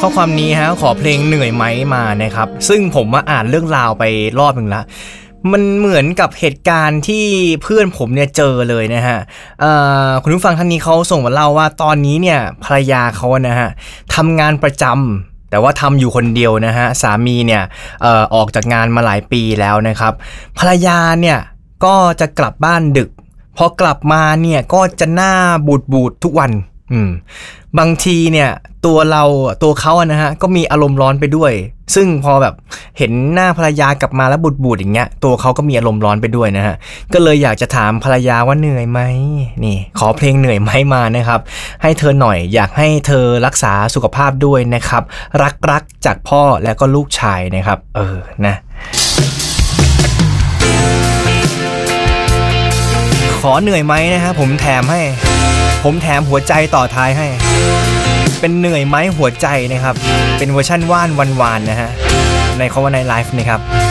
ข้อความนี้ฮะขอเพลงเหนื่อยไหมมานะครับซึ่งผมมาอ่านเรื่องราวไปรอบนึงละมันเหมือนกับเหตุการณ์ที่เพื่อนผมเนี่ยเจอเลยนะฮะคุณผู้ฟังท่านนี้เขาส่งมาเล่าว่าตอนนี้เนี่ยภรรยาเขานะฮะทำงานประจำแต่ว่าทำอยู่คนเดียวนะฮะสามีเนี่ยออกจากงานมาหลายปีแล้วนะครับภรรยาเนี่ยก็จะกลับบ้านดึกพอกลับมาเนี่ยก็จะหน้าบูดทุกวันบางทีเนี่ยตัวเขานะฮะก็มีอารมณ์ร้อนไปด้วยซึ่งพอแบบเห็นหน้าภรรยากลับมาแล้วบูดอย่างเงี้ยตัวเขาก็มีอารมณ์ร้อนไปด้วยนะฮะก็เลยอยากจะถามภรรยาว่าเหนื่อยไหมนี่ขอเพลงเหนื่อยไหมมานะครับให้เธอหน่อยอยากให้เธอรักษาสุขภาพด้วยนะครับรักจากพ่อและก็ลูกชายนะครับนะขอเหนื่อยไหมนะฮะผมแถมหัวใจต่อท้ายให้เป็นเหนื่อยไหมหัวใจนะครับเป็นเวอร์ชั่นว่านวันๆนะฮะในคำว่าในไลฟ์นะครับ